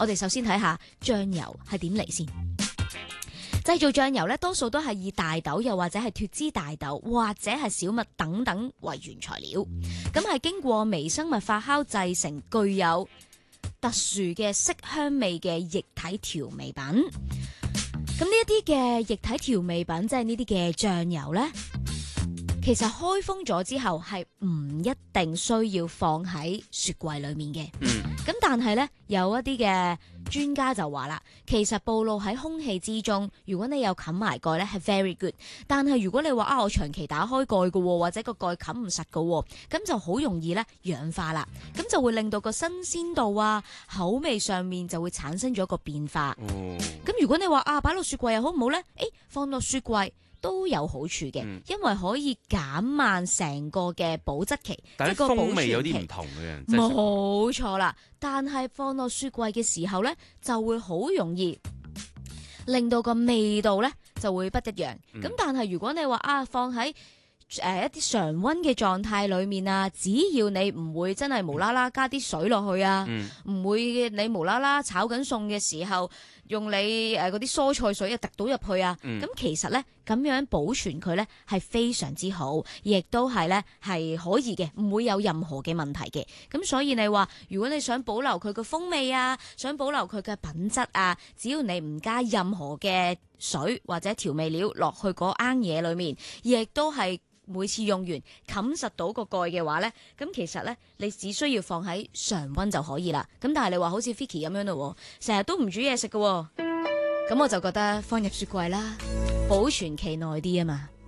我哋首先睇下醬油係點嚟先。製造醬油咧，多數都係以大豆又或者係脫脂大豆或者係小麥等等為原材料，咁係經過微生物發酵製成具有特殊嘅色香味嘅液體調味品。咁呢一啲嘅液體調味品，即係呢啲嘅醬油呢，其實開封咗之後係唔一定需要放喺雪櫃裏面嘅。咁但係呢，有一啲嘅專家就話啦，其實暴露喺空氣之中，如果你有冚埋蓋呢係 very good。但係如果你話我長期打開蓋嘅，或者個蓋冚唔實嘅，咁就好容易呢氧化啦。咁就會令到個新鮮度啊、口味上面就會產生咗一個變化。咁如果你話擺落雪櫃又好唔好呢？放落雪櫃都有好處嘅，因為可以減慢成個嘅保質期， 但係個風味有啲唔同嘅， 冇錯啦。但係放落雪櫃嘅時候呢，就會好容易令到個味道呢就會不一樣。咁但係如果你話放喺一啲常溫嘅狀態裏面啊，只要你唔會真係無啦啦加啲水落去啊，唔會你無啦啦炒緊餸嘅時候用你嗰啲蔬菜水滴到入去啊，咁其實呢，咁樣保存佢呢係非常之好，亦都係呢係可以嘅，唔會有任何嘅問題嘅。咁所以你話如果你想保留佢嘅風味啊，想保留佢嘅品質啊，只要你唔加任何嘅水或者調味料落去嗰罌嘢裏面，亦都係每次用完冚實到個蓋嘅話呢，咁其實呢，你只需要放喺常溫就可以啦。咁但係你話好似 Vicky 咁樣咯，成日都唔煮嘢食嘅，咁我就覺得放入雪櫃啦，保存期耐啲啊嘛。